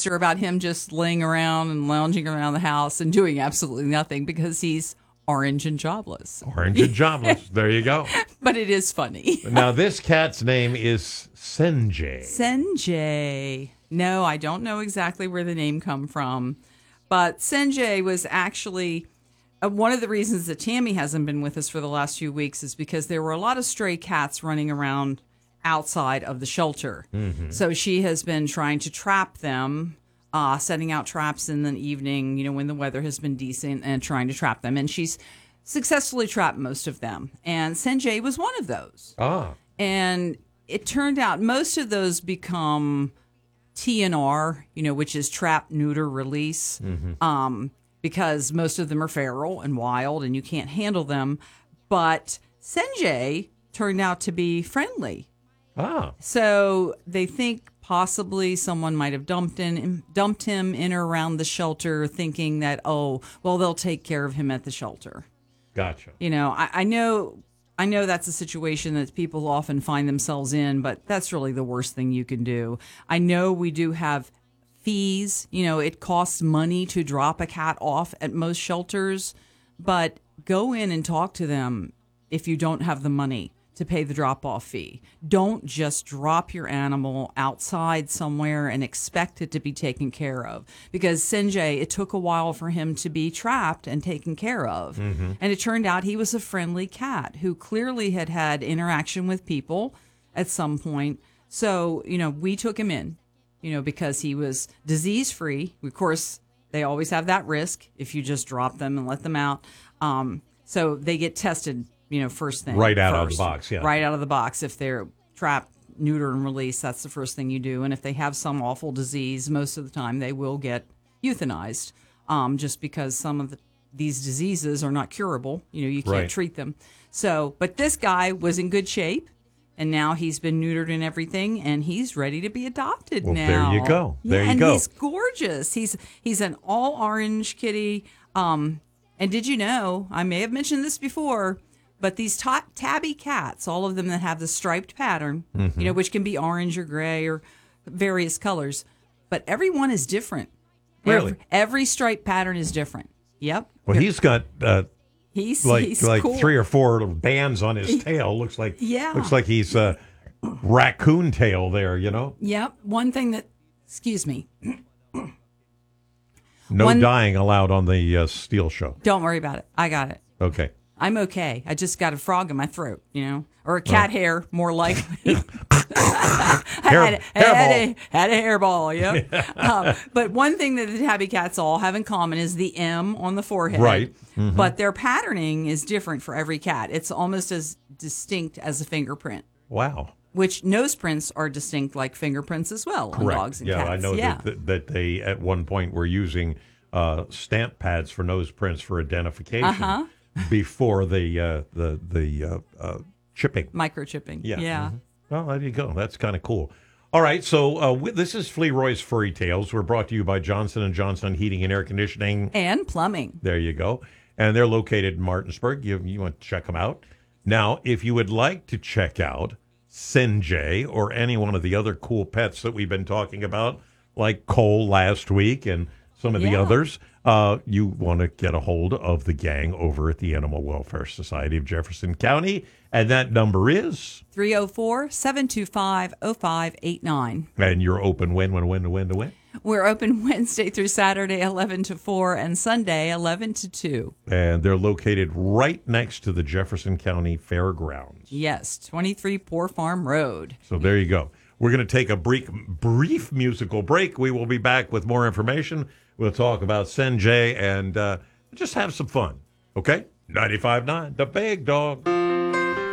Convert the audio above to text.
poster about him just laying around and lounging around the house and doing absolutely nothing because he's orange and jobless. Orange and jobless. There you go. But it is funny. Now, this cat's name is Senjay. Senjay. No, I don't know exactly where the name come from. But Senjay was actually one of the reasons that Tammy hasn't been with us for the last few weeks is because there were a lot of stray cats running around outside of the shelter. Mm-hmm. So she has been trying to trap them, setting out traps in the evening, when the weather has been decent, and trying to trap them. And she's successfully trapped most of them. And Senjay was one of those. And it turned out most of those become TNR, which is trap, neuter, release, because most of them are feral and wild and you can't handle them. But Senjay turned out to be friendly. So they think possibly someone might have dumped him in or around the shelter thinking that, they'll take care of him at the shelter. Gotcha. I know that's a situation that people often find themselves in, but that's really the worst thing you can do. I know we do have fees. It costs money to drop a cat off at most shelters, but go in and talk to them if you don't have the money to pay the drop-off fee. Don't just drop your animal outside somewhere and expect it to be taken care of. Because Senjay, it took a while for him to be trapped and taken care of. Mm-hmm. And it turned out he was a friendly cat who clearly had interaction with people at some point. So, we took him in, because he was disease-free. Of course, they always have that risk if you just drop them and let them out. So they get tested first thing. Right out of the box, yeah. Right out of the box. If they're trapped, neuter, and released, that's the first thing you do. And if they have some awful disease, most of the time they will get euthanized, just because some of these diseases are not curable. You can't treat them. So, but this guy was in good shape, and now he's been neutered and everything, and he's ready to be adopted now. There you go. And he's gorgeous. He's an all-orange kitty. And did you know, I may have mentioned this before, but these tabby cats, all of them that have the striped pattern, which can be orange or gray or various colors, but every one is different. Really? Every striped pattern is different. Yep. Well, he's got he's cool. 3 or 4 little bands on his tail. Looks like he's raccoon tail there. Yep. One thing that, excuse me. No dying allowed on the Steel Show. Don't worry about it. I got it. Okay. I'm okay. I just got a frog in my throat, or a cat hair, more likely. Had a hairball, yep. But one thing that the tabby cats all have in common is the M on the forehead. Right. Mm-hmm. But their patterning is different for every cat. It's almost as distinct as a fingerprint. Wow. Which nose prints are distinct like fingerprints as well on dogs and cats. I know that they at one point were using stamp pads for nose prints for identification before the chipping. Microchipping. Yeah. Mm-hmm. Well, there you go. That's kind of cool. All right, so this is Flearoy's Furry Tales. We're brought to you by Johnson & Johnson Heating and Air Conditioning. And Plumbing. There you go. And they're located in Martinsburg. You want to check them out. Now, if you would like to check out Senjay or any one of the other cool pets that we've been talking about, like Cole last week and some of the others, you want to get a hold of the gang over at the Animal Welfare Society of Jefferson County. And that number is 304-725-0589. And you're open when? We're open Wednesday through Saturday, 11 to 4, and Sunday, 11 to 2. And they're located right next to the Jefferson County Fairgrounds. Yes, 23 Poor Farm Road. So there you go. We're going to take a brief musical break. We will be back with more information. We'll talk about Senjay and just have some fun. Okay? 95.9, The Big Dog.